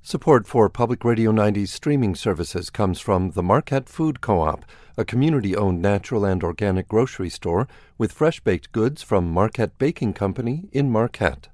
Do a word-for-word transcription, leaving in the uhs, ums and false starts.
Support for Public Radio ninety's streaming services comes from the Marquette Food Co-op, a community-owned natural and organic grocery store with fresh baked goods from Marquette Baking Company in Marquette.